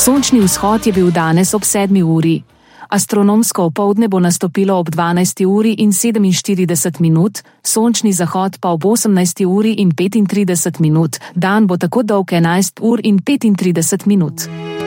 Sončni vzhod je bil danes ob 7. uri. Astronomsko opoldne bo nastopilo ob 12. uri in 47 minut, sončni zahod pa ob 18. uri in 35 minut. Dan bo tako dolg 11 ur in 35 minut.